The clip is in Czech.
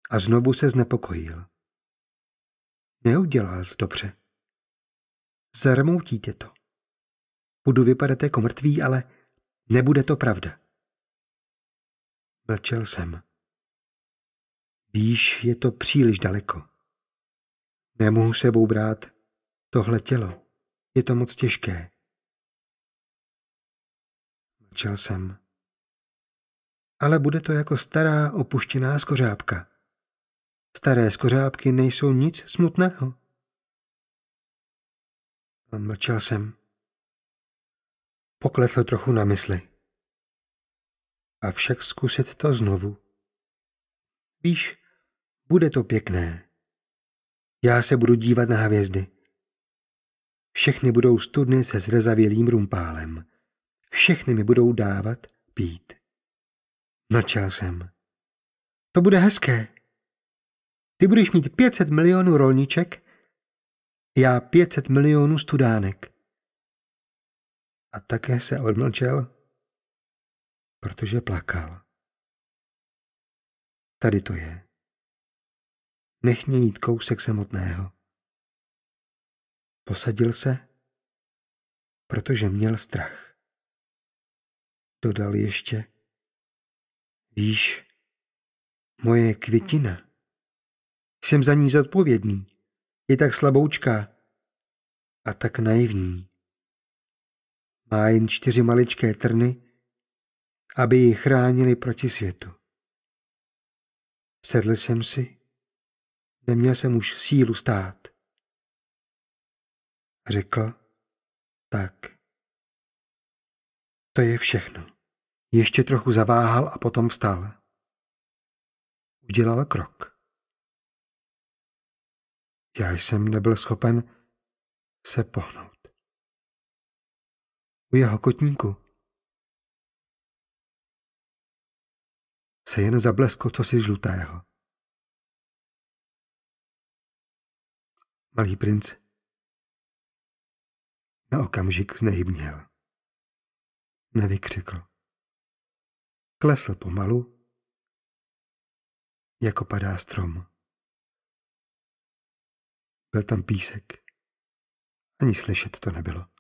a znovu se znepokojil. Neudělal jsi dobře. Zarmoutíte to. Budu vypadat jako mrtvý, ale nebude to pravda. Mlčel jsem. Víš, je to příliš daleko. Nemohu sebou brát tohle tělo. Je to moc těžké. Mlčel jsem. Ale bude to jako stará opuštěná skořápka. Staré skořápky nejsou nic smutného. A mlčel jsem. Poklesl trochu na mysli. Avšak zkusit to znovu. Víš, bude to pěkné. Já se budu dívat na hvězdy. Všechny budou studny se zrezavělým rumpálem. Všechny mi budou dávat pít. Mlčel jsem. To bude hezké. Ty budeš mít 500 milionů rolniček, já 500 milionů studánek. A také se odmlčel, protože plakal. Tady to je. Nech mě jít kousek samotného. Posadil se, protože měl strach. Dodal ještě. Víš, moje květina. Jsem za ní zodpovědný. Je tak slaboučká a tak naivní. Má jen 4 maličké trny, aby ji chránili proti světu. Sedl jsem si, neměl jsem už sílu stát. Řekl, tak. To je všechno. Ještě trochu zaváhal a potom vstal. Udělal krok. Já jsem nebyl schopen se pohnout. U jeho kotníku se jen zablesklo cosi žlutého. Malý princ na okamžik znehybněl. Nevykřikl. Klesl pomalu, jako padá strom. Byl tam písek. Ani slyšet to nebylo.